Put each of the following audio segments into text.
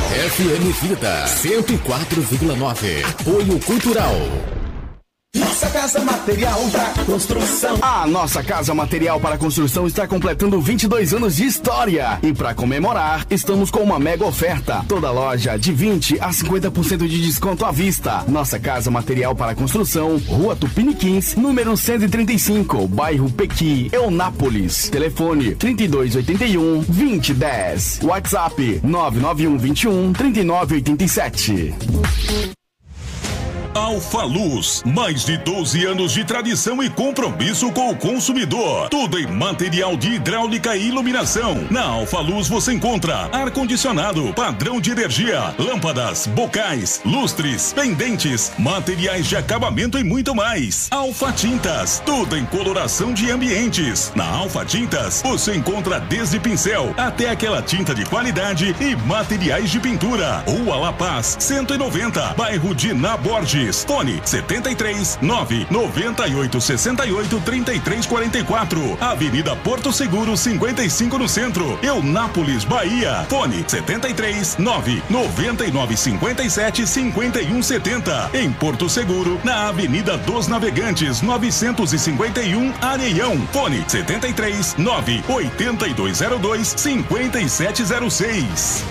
FM Vida 104,9. Apoio Cultural. Nossa Casa Material para Construção. A Nossa Casa Material para Construção está completando 22 anos de história. E para comemorar, estamos com uma mega oferta. Toda loja de 20% a 50% de desconto à vista. Nossa Casa Material para Construção, Rua Tupiniquins, número 135, bairro Pequi, Eunápolis. Telefone 3281-2010. WhatsApp 99121-3987. Alfa Luz, mais de 12 anos de tradição e compromisso com o consumidor. Tudo em material de hidráulica e iluminação. Na Alfa Luz você encontra ar-condicionado, padrão de energia, lâmpadas, bocais, lustres, pendentes, materiais de acabamento e muito mais. Alfa Tintas, tudo em coloração de ambientes. Na Alfa Tintas você encontra desde pincel até aquela tinta de qualidade e materiais de pintura. Rua La Paz, 190, bairro de Naborges. Fone 73 998 68 33 44. Avenida Porto Seguro 55 no centro, Eunápolis, Bahia. Fone 73 999 57 51 70. Em Porto Seguro, na Avenida dos Navegantes 951, Areião. Fone 73 98202 5706.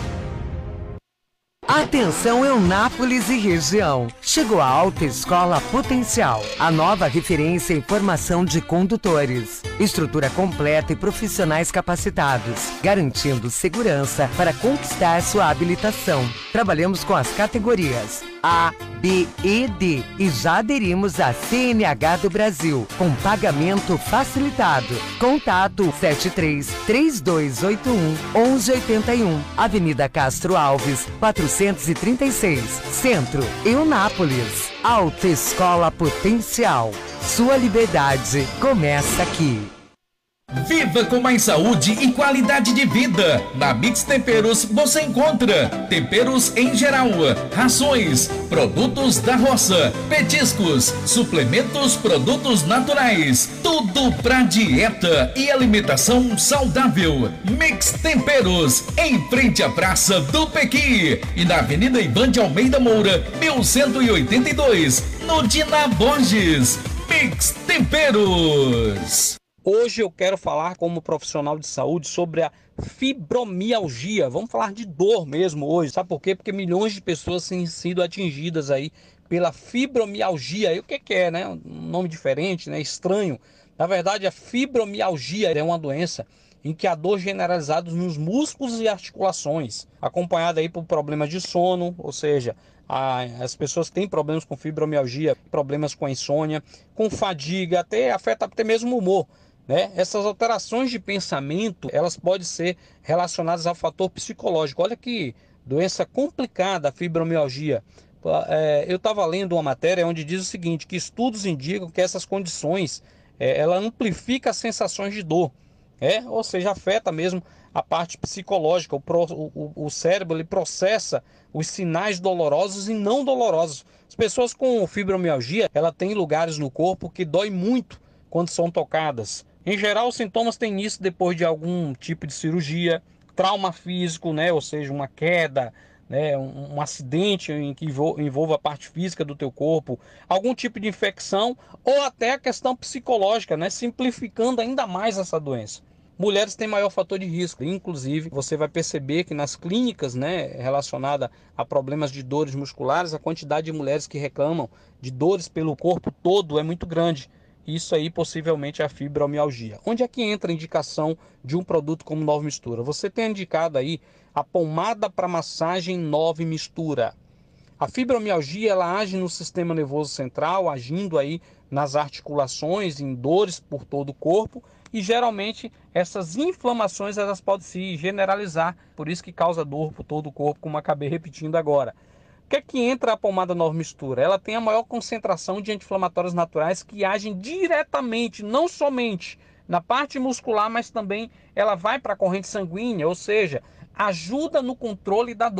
Atenção Eunápolis e região. Chegou a Alta Escola Potencial, a nova referência em formação de condutores. Estrutura completa e profissionais capacitados, garantindo segurança para conquistar sua habilitação. Trabalhamos com as categorias A, B e D e já aderimos à CNH do Brasil, com pagamento facilitado. Contato 73-3281-1181, Avenida Castro Alves, 436, Centro, Eunápolis. Alta Escola Potencial. Sua liberdade começa aqui. Viva com mais saúde e qualidade de vida. Na Mix Temperos você encontra temperos em geral, rações, produtos da roça, petiscos, suplementos, produtos naturais, tudo pra dieta e alimentação saudável. Mix Temperos, em frente à Praça do Pequi e na Avenida Ivan de Almeida Moura, 1182, no Dina Borges. Mix Temperos. Hoje eu quero falar como profissional de saúde sobre a fibromialgia. Vamos falar de dor mesmo hoje. Sabe por quê? Porque milhões de pessoas têm sido atingidas aí pela fibromialgia. E o que é, né? Um nome diferente, né? Estranho. Na verdade, a fibromialgia é uma doença em que há dor generalizada nos músculos e articulações, acompanhada aí por problemas de sono, ou seja, as pessoas têm problemas com fibromialgia, problemas com a insônia, com fadiga, afeta até mesmo o humor. Né? Essas alterações de pensamento, elas podem ser relacionadas ao fator psicológico. Olha que doença complicada a fibromialgia. Eu estava lendo uma matéria onde diz o seguinte, que estudos indicam que essas condições, ela amplifica as sensações de dor, ou seja, afeta mesmo a parte psicológica. O cérebro ele processa os sinais dolorosos e não dolorosos. As pessoas com fibromialgia, ela tem lugares no corpo que dói muito quando são tocadas. Em geral, os sintomas têm início depois de algum tipo de cirurgia, trauma físico, né? Ou seja, uma queda, né? Um acidente em que envolva a parte física do teu corpo, algum tipo de infecção ou até a questão psicológica, né? Simplificando ainda mais essa doença. Mulheres têm maior fator de risco, inclusive você vai perceber que nas clínicas, né, relacionada a problemas de dores musculares, a quantidade de mulheres que reclamam de dores pelo corpo todo é muito grande. Isso aí possivelmente é a fibromialgia. Onde é que entra a indicação de um produto como Nova Mistura? Você tem indicado aí a pomada para massagem Nova Mistura. A fibromialgia ela age no sistema nervoso central, agindo aí nas articulações, em dores por todo o corpo, e geralmente essas inflamações elas podem se generalizar, por isso que causa dor por todo o corpo, como acabei repetindo agora. O que é que entra a pomada Nova Mistura? Ela tem a maior concentração de anti-inflamatórios naturais que agem diretamente, não somente na parte muscular, mas também ela vai para a corrente sanguínea, ou seja, ajuda no controle da dor.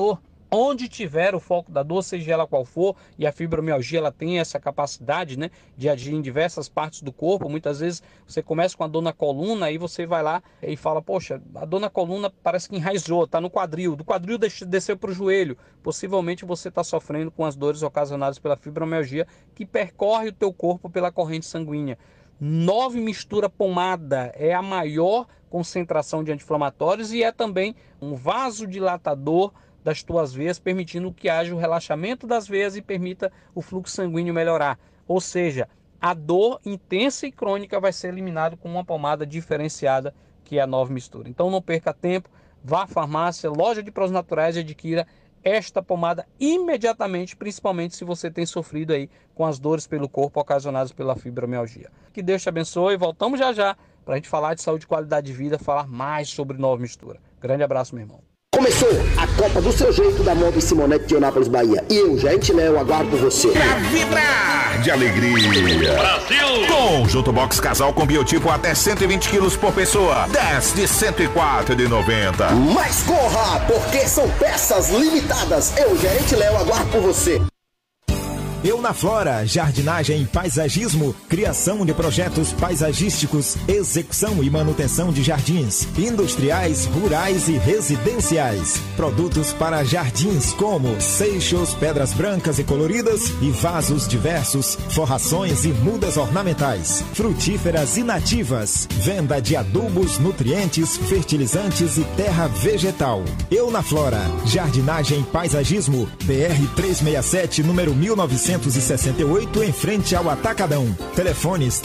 onde tiver o foco da dor, seja ela qual for, e a fibromialgia ela tem essa capacidade, né, de agir em diversas partes do corpo. Muitas vezes você começa com a dor na coluna, aí você vai lá e fala, poxa, a dor na coluna parece que enraizou, está no quadril, do quadril desceu para o joelho. Possivelmente você está sofrendo com as dores ocasionadas pela fibromialgia que percorre o teu corpo pela corrente sanguínea. 9-mistura pomada é a maior concentração de anti-inflamatórios e é também um vasodilatador das tuas veias, permitindo que haja o relaxamento das veias e permita o fluxo sanguíneo melhorar. Ou seja, a dor intensa e crônica vai ser eliminada com uma pomada diferenciada, que é a 9-mistura. Então não perca tempo, vá à farmácia, loja de produtos naturais e adquira esta pomada imediatamente, principalmente se você tem sofrido aí com as dores pelo corpo ocasionadas pela fibromialgia. Que Deus te abençoe, voltamos já para a gente falar de saúde e qualidade de vida, falar mais sobre 9-mistura. Grande abraço, meu irmão. Começou a Copa do Seu Jeito da Moto e Simonete de Eunápolis, Bahia. E eu, Gerente Léo, aguardo por você. Pra vibrar de alegria. Brasil! Conjunto Box Casal com biotipo até 120 quilos por pessoa. 10 de 104,90. Mas corra, porque são peças limitadas. Eu, Gerente Léo, aguardo por você. Eu na Flora, jardinagem e paisagismo, criação de projetos paisagísticos, execução e manutenção de jardins, industriais, rurais e residenciais. Produtos para jardins como seixos, pedras brancas e coloridas e vasos diversos, forrações e mudas ornamentais, frutíferas e nativas. Venda de adubos, nutrientes, fertilizantes e terra vegetal. Eu na Flora, jardinagem e paisagismo, BR 367, número 1968, em frente ao Atacadão. Telefones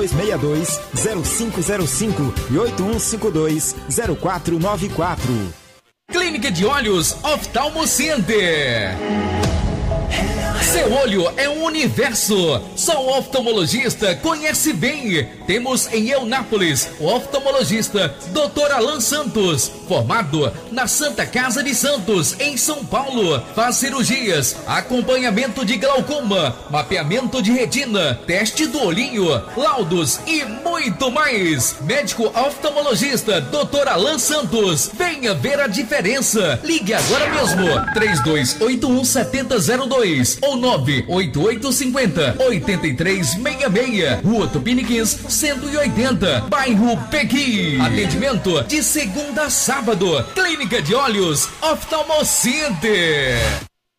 3262-0505 e 8152-0494. Clínica de Olhos Oftalmo Center. Seu olho é um universo. Só o oftalmologista conhece bem. Temos em Eunápolis o oftalmologista Dr. Alan Santos, formado na Santa Casa de Santos, em São Paulo. Faz cirurgias, acompanhamento de glaucoma, mapeamento de retina, teste do olhinho, laudos e muito mais. Médico oftalmologista Dr. Alan Santos. Venha ver a diferença. Ligue agora mesmo. 3281-7002 ou 98850-8366. Rua Tupiniquins 180, bairro Pequi. Atendimento de segunda a sábado. Clínica de Olhos Oftalmo Center.